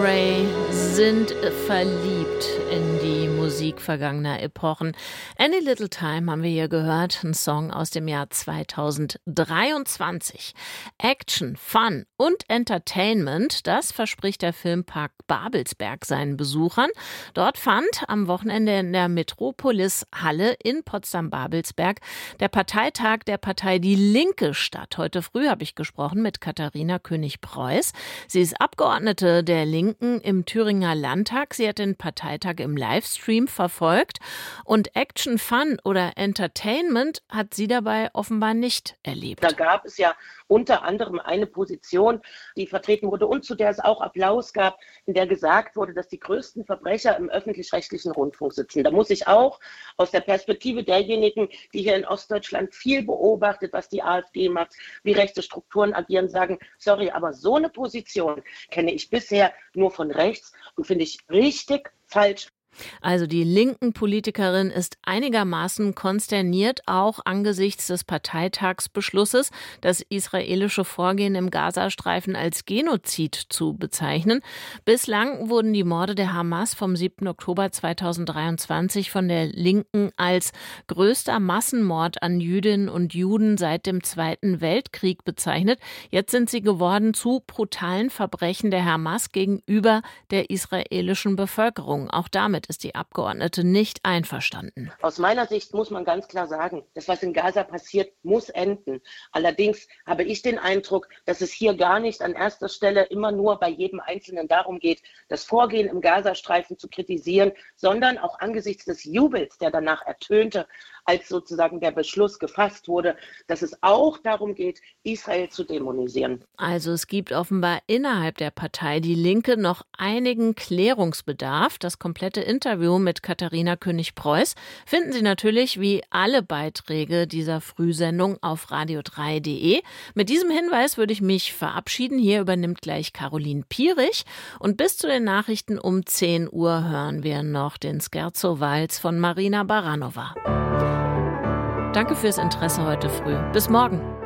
Ray sind verliebt in die Musik vergangener Epochen. Any Little Time haben wir hier gehört, ein Song aus dem Jahr 2023. Action, Fun und Entertainment, das verspricht der Filmpark Babelsberg seinen Besuchern. Dort fand am Wochenende in der Metropolis Halle in Potsdam-Babelsberg der Parteitag der Partei Die Linke statt. Heute früh habe ich gesprochen mit Katharina König-Preuß. Sie ist Abgeordnete der Linken im Thüringer Landtag. Sie hat den Parteitag im Livestream verfolgt und Action, Fun oder Entertainment hat sie dabei offenbar nicht erlebt. Da gab es ja unter anderem eine Position, die vertreten wurde und zu der es auch Applaus gab, in der gesagt wurde, dass die größten Verbrecher im öffentlich-rechtlichen Rundfunk sitzen. Da muss ich auch aus der Perspektive derjenigen, die hier in Ostdeutschland viel beobachtet, was die AfD macht, wie rechte Strukturen agieren, sagen, sorry, aber so eine Position kenne ich bisher nur von rechts und finde ich richtig falsch. Also die linken Politikerin ist einigermaßen konsterniert, auch angesichts des Parteitagsbeschlusses, das israelische Vorgehen im Gazastreifen als Genozid zu bezeichnen. Bislang wurden die Morde der Hamas vom 7. Oktober 2023 von der Linken als größter Massenmord an Jüdinnen und Juden seit dem Zweiten Weltkrieg bezeichnet. Jetzt sind sie geworden zu brutalen Verbrechen der Hamas gegenüber der israelischen Bevölkerung. Auch damit ist die Abgeordnete nicht einverstanden. Aus meiner Sicht muss man ganz klar sagen, das, was in Gaza passiert, muss enden. Allerdings habe ich den Eindruck, dass es hier gar nicht an erster Stelle immer nur bei jedem Einzelnen darum geht, das Vorgehen im Gazastreifen zu kritisieren, sondern auch angesichts des Jubels, der danach ertönte, als sozusagen der Beschluss gefasst wurde, dass es auch darum geht, Israel zu dämonisieren. Also es gibt offenbar innerhalb der Partei Die Linke noch einigen Klärungsbedarf. Das komplette Interview mit Katharina König-Preuß finden Sie natürlich wie alle Beiträge dieser Frühsendung auf radio3.de. Mit diesem Hinweis würde ich mich verabschieden. Hier übernimmt gleich Caroline Pierich. Und bis zu den Nachrichten um 10 Uhr hören wir noch den Scherzo-Walz von Marina Baranova. Danke fürs Interesse heute früh. Bis morgen.